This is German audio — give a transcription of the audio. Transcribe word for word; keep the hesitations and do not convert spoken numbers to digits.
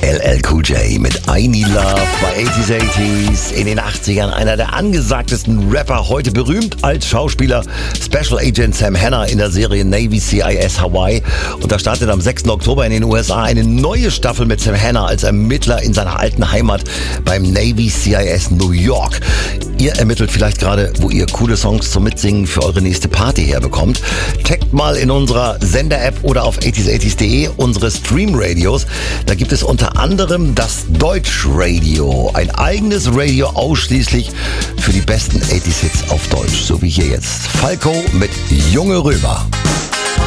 L L Cool J mit I Need Love bei achtziger, achtziger. In den achtzigern einer der angesagtesten Rapper, heute berühmt als Schauspieler, Special Agent Sam Hanna in der Serie Navy C I S Hawaii. Und da startet am sechsten Oktober in den U S A eine neue Staffel mit Sam Hanna als Ermittler in seiner alten Heimat beim Navy C I S New York. Ihr ermittelt vielleicht gerade, wo ihr coole Songs zum Mitsingen für eure nächste Party herbekommt. Checkt mal in unserer Sender-App oder auf achtziger achtziger punkt de unsere Stream-Radios. Da gibt es unter anderem das Deutsch-Radio. Ein eigenes Radio ausschließlich für die besten achtziger Hits auf Deutsch. So wie hier jetzt. Falco mit Junge Römer.